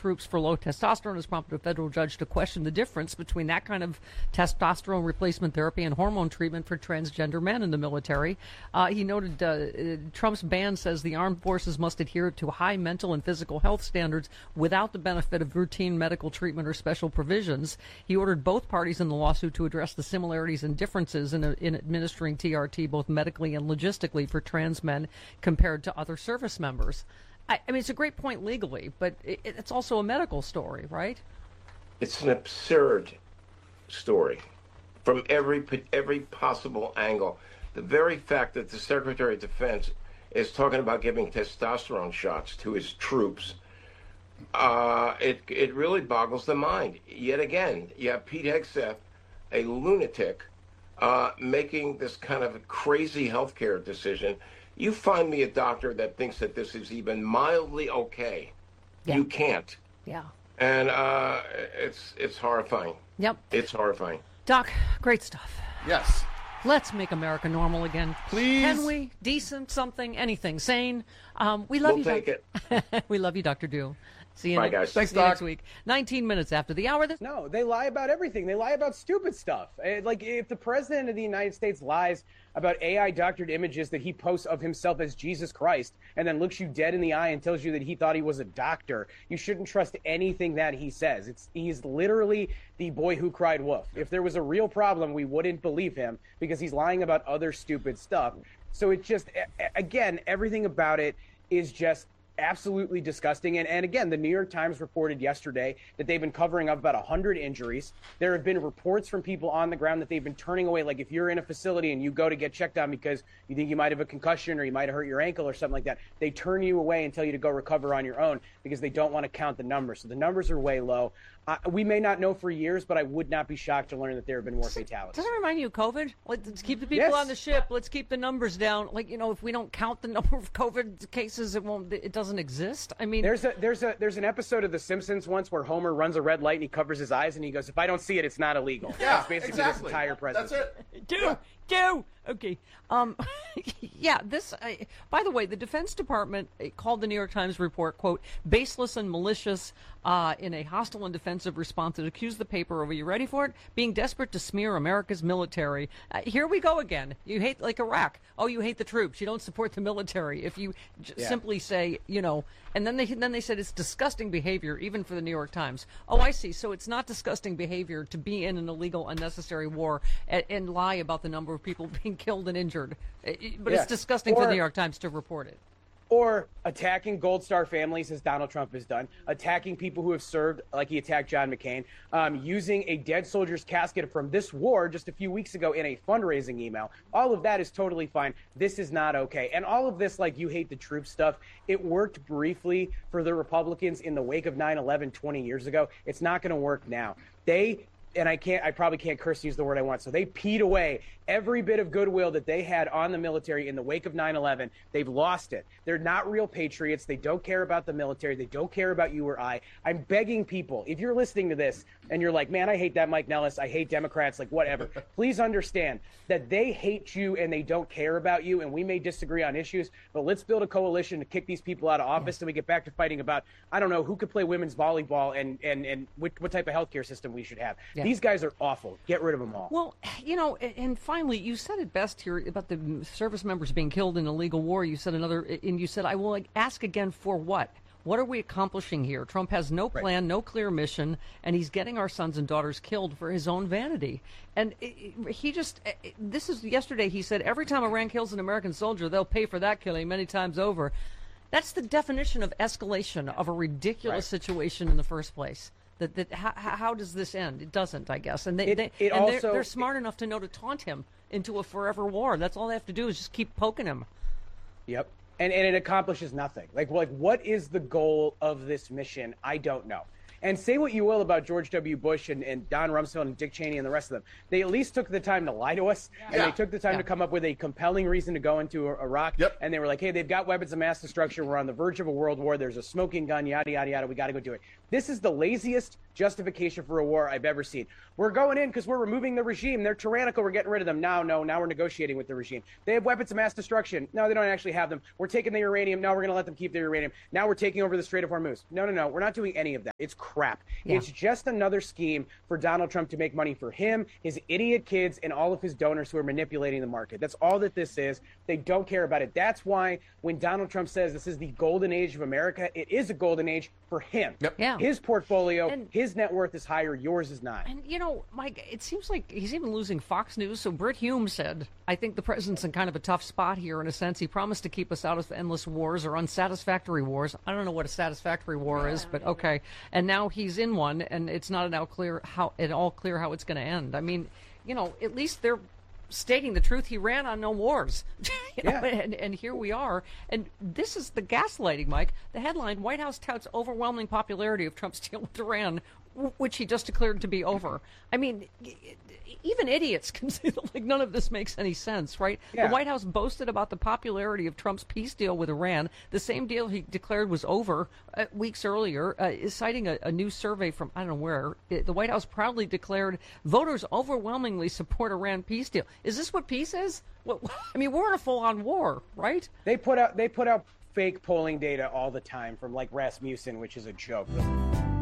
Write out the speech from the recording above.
troops for low testosterone has prompted a federal judge to question the difference between that kind of testosterone replacement therapy and hormone treatment for transgender men in the military. He noted Trump's ban says the armed forces must adhere to high mental and physical health standards without the benefit of routine medical treatment or special provisions. He ordered both parties in the lawsuit to address the similarities and differences in administering TRT both medically and logistically for trans men compared to other service members. I mean, it's a great point legally, but it's also a medical story, right? It's an absurd story from every possible angle. The very fact that the Secretary of Defense is talking about giving testosterone shots to his troops, it really boggles the mind. Yet again, you have Pete Hegseth, a lunatic, making this kind of crazy healthcare decision. You find me a doctor that thinks that this is even mildly okay. Yeah. You can't. Yeah. And it's horrifying. Yep. It's horrifying. Doc, great stuff. Yes. Let's make America normal again. Please. Can we? Decent, something, anything. Sane. We love you. We'll take it. We love you, Dr. Dew. See you, Bye, guys. Thanks, see you Doc. next week. 19 minutes after the hour. No, they lie about everything. They lie about stupid stuff. Like, if the president of the United States lies about AI doctored images that he posts of himself as Jesus Christ and then looks you dead in the eye and tells you that he thought he was a doctor, you shouldn't trust anything that he says. He's literally the boy who cried wolf. If there was a real problem, we wouldn't believe him because he's lying about other stupid stuff. So it just, again, everything about it is just absolutely disgusting. And again, the New York Times reported yesterday that they've been covering up about 100 injuries. There have been reports from people on the ground that they've been turning away. Like if you're in a facility and you go to get checked on because you think you might have a concussion or you might have hurt your ankle or something like that, they turn you away and tell you to go recover on your own because they don't want to count the numbers. So the numbers are way low. We may not know for years, but I would not be shocked to learn that there have been more fatalities. Doesn't it remind you of COVID? Let's keep the people on the ship. Let's keep the numbers down. Like, you know, if we don't count the number of COVID cases, it doesn't exist. I mean, there's an episode of The Simpsons once where Homer runs a red light and he covers his eyes and he goes, "If I don't see it, it's not illegal." Yeah, that's basically exactly. This entire presidency. That's it. Okay. Yeah, by the way, the Defense Department called the New York Times report, quote, baseless and malicious in a hostile and defensive response that accused the paper of, are you ready for it? Being desperate to smear America's military. Here we go again. You hate, like Iraq. Oh, you hate the troops. You don't support the military. If you simply say, you know, and then they said it's disgusting behavior, even for the New York Times. Oh, I see. So it's not disgusting behavior to be in an illegal, unnecessary war and lie about the number of people being killed and injured. But it's disgusting for the New York Times to report it. Or attacking Gold Star families, as Donald Trump has done, attacking people who have served, like he attacked John McCain, using a dead soldier's casket from this war just a few weeks ago in a fundraising email. All of that is totally fine. This is not okay. And all of this, like, you hate the troops stuff, it worked briefly for the Republicans in the wake of 9/11 20 years ago. It's not going to work now. I probably can't curse and use the word I want. So they peed away every bit of goodwill that they had on the military in the wake of 9/11. They've lost it. They're not real patriots. They don't care about the military. They don't care about you or I. I'm begging people, if you're listening to this and you're like, man, I hate that Mike Nellis, I hate Democrats, like whatever, please understand that they hate you and they don't care about you, and we may disagree on issues, but let's build a coalition to kick these people out of office and we get back to fighting about, I don't know, who could play women's volleyball and what type of healthcare system we should have. Yeah. These guys are awful. Get rid of them all. Well, you know, and finally, you said it best here about the service members being killed in illegal war. You said I will ask again, for what? What are we accomplishing here? Trump has no plan, no clear mission, and he's getting our sons and daughters killed for his own vanity. And yesterday he said, every time Iran kills an American soldier, they'll pay for that killing many times over. That's the definition of escalation of a ridiculous situation in the first place. How does this end? It doesn't, I guess. And they're smart enough to know to taunt him into a forever war. That's all they have to do is just keep poking him. Yep. And it accomplishes nothing. Like what is the goal of this mission? I don't know. And say what you will about George W. Bush and Don Rumsfeld and Dick Cheney and the rest of them. They at least took the time to lie to us, and they took the time to come up with a compelling reason to go into Iraq. And they were like, hey, they've got weapons of mass destruction. We're on the verge of a world war. There's a smoking gun, yada, yada, yada. We got to go do it. This is the laziest justification for a war I've ever seen. We're going in because we're removing the regime. They're tyrannical. We're getting rid of them. Now we're negotiating with the regime. They have weapons of mass destruction. No, they don't actually have them. We're taking the uranium. No, we're going to let them keep the uranium. Now we're taking over the Strait of Hormuz. No. We're not doing any of that. It's crap. It's just another scheme for Donald Trump to make money for him, his idiot kids, and all of his donors who are manipulating the market. That's all that this is. They don't care about it. That's why when Donald Trump says this is the golden age of America, it is a golden age for him. His portfolio, his net worth is higher. Yours is not. And, Mike, it seems like he's even losing Fox News. So Britt Hume said, I think the president's in kind of a tough spot here in a sense. He promised to keep us out of endless wars or unsatisfactory wars. I don't know what a satisfactory war is, but okay. And now he's in one, and it's not at all clear how it's going to end. I mean, at least they're stating the truth. He ran on no wars. And here we are. And this is the gaslighting, Mike. The headline, White House touts overwhelming popularity of Trump's deal with Iran, which he just declared to be over. I mean, even idiots can say that, like, none of this makes any sense, right? The White House boasted about the popularity of Trump's peace deal with Iran, the same deal he declared was over weeks earlier, is citing a new survey from, I don't know where. The White House proudly declared voters overwhelmingly support Iran peace deal. Is this what peace is? Well, I mean, we're in a full-on war, right? They put out fake polling data all the time from, like, Rasmussen, which is a joke.